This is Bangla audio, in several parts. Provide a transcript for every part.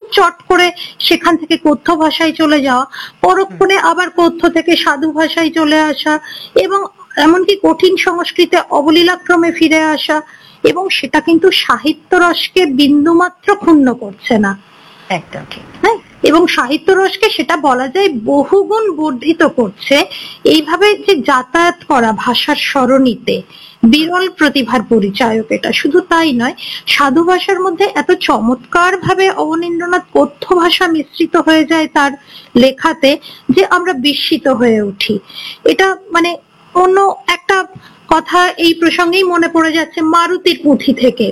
চট করে সেখান থেকে কথ্য ভাষায় চলে যাওয়া, পরক্ষণে আবার কথ্য থেকে সাধু ভাষায় চলে আসা, এবং এমনকি কঠিন সংস্কৃতে অবলীলাক্রমে ফিরে আসা, এবং সেটা কিন্তু সাহিত্য রসকে বিন্দুমাত্র ক্ষুণ্ণ করছে না। একদম ঠিক। হ্যাঁ, এবং সাহিত্য রসকে সেটা বলা যায় বহুগুণ বর্ধিত করছে। এইভাবে যে যাতায়াত করা ভাষার সরণিতে বিরল প্রতিভার পরিচায়ক এটা। শুধু তাই নয়, সাধু ভাষার মধ্যে এত চমৎকার ভাবে অবনীন্দ্রনাথ কথ্য ভাষা মিশ্রিত হয়ে যায় তার লেখাতে যে আমরা বিস্মিত হয়ে উঠি। এটা মানে অন্য একটা কথা এই প্রসঙ্গেই মনে পড়ে যাচ্ছে মারুতির পুঁথি থেকে।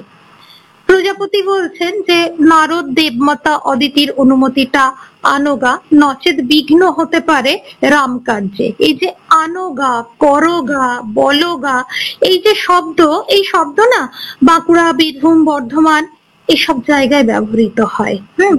প্রজাপতি বলছেন যে নারদ দেবমাতা অদিতির অনুমতিটা আনোগা, নচেত বিঘ্ন হতে পারে রাম কার্যে। এই যে আনোগা, করগা, বলগা, এই যে শব্দ, এই শব্দ না বাঁকুড়া, বীরভূম, বর্ধমান এসব জায়গায় ব্যবহৃত হয়।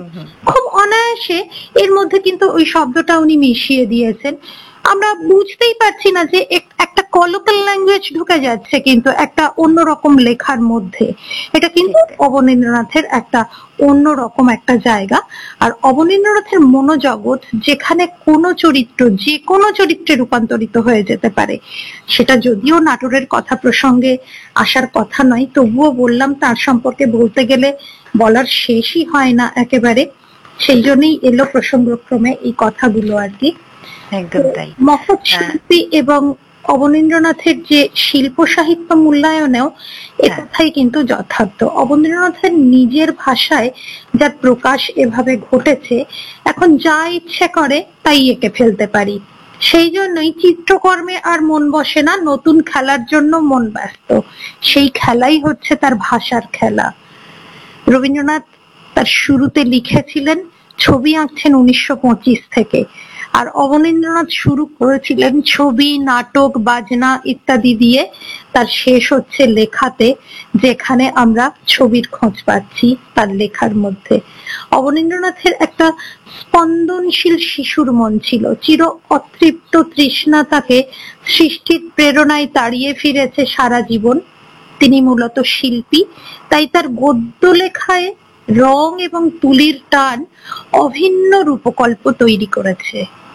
খুব অনায়াসে এর মধ্যে কিন্তু ওই শব্দটা উনি মিশিয়ে দিয়েছেন। আমরা বুঝতেই পারছি না যে একটা কলোকাল ল্যাঙ্গুয়েজ ঢুকে যাচ্ছে কিন্তু একটা অন্যরকম লেখার মধ্যে। এটা কিন্তু অবনীন্দ্রনাথের একটা অন্যরকম একটা জায়গা। আর অবনীন্দ্রনাথের মনোজগৎ যেখানে কোনো চরিত্র যে কোনো চরিত্রে রূপান্তরিত হয়ে যেতে পারে, সেটা যদিও নাটোরের কথা প্রসঙ্গে আসার কথা নয়, তবুও বললাম তার সম্পর্কে বলতে গেলে বলার শেষই হয় না একেবারে। সেই জন্যই এলো প্রসঙ্গক্রমে এই কথাগুলো আর কি। একদম তাই। মহৎ শিল্পী এবং অবনীন্দ্রনাথের যে শিল্প সাহিত্য মূল্যায়নেও একথাই কিন্তু যথার্থ। অবনীন্দ্রনাথের নিজের ভাষায় যার প্রকাশ এভাবে ঘটেছে, এখন যা ইচ্ছে করে তাই এঁকে ফেলতে পারি। সেই জন্যই চিত্রকর্মে আর মন বসে না, নতুন খেলার জন্য মন ব্যস্ত। সেই খেলাই হচ্ছে তার ভাষার খেলা। রবীন্দ্রনাথ তার শুরুতে লিখেছিলেন ছবি আঁকছেন 1925 থেকে, আর অবনীন্দ্রনাথ শুরু করেছিলেন ছবি, নাটক, বাজনা ইত্যাদি দিয়ে। তার শেষ হচ্ছে লেখাতে, যেখানে আমরা ছবির খোঁজ পাচ্ছি তার লেখার মধ্যে। অবনীন্দ্রনাথের একটা স্পন্দনশীল শিশুর মন ছিল। চির অতৃপ্ত তৃষ্ণা তাকে সৃষ্টির প্রেরণায় তাড়িয়ে ফিরেছে সারা জীবন। তিনি মূলত শিল্পী, তাই তার গদ্য লেখায় রং এবং তুলির টান অভিন্ন রূপকল্প তৈরি করেছে।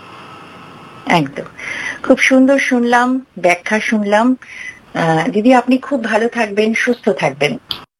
একদম, খুব সুন্দর শুনলাম, ব্যাখ্যা শুনলাম। দিদি, আপনি খুব ভালো থাকবেন, সুস্থ থাকবেন।